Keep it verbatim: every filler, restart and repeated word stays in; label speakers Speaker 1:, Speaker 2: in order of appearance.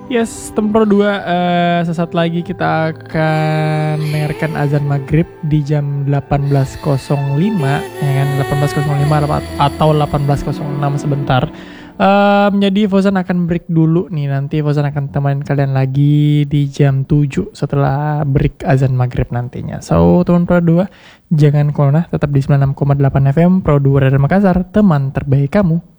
Speaker 1: Yes, teman Pro dua, uh, sesaat lagi kita akan mendengarkan azan maghrib di jam delapan belas nol lima, ya kan, delapan belas nol lima atau delapan belas nol enam sebentar. Um, jadi Fauzan akan break dulu nih, nanti Fauzan akan temenin kalian lagi di jam tujuh setelah break azan maghrib nantinya. So, teman Pro dua, jangan kemana, tetap di sembilan puluh enam koma delapan F M Pro dua dari Makassar, teman terbaik kamu.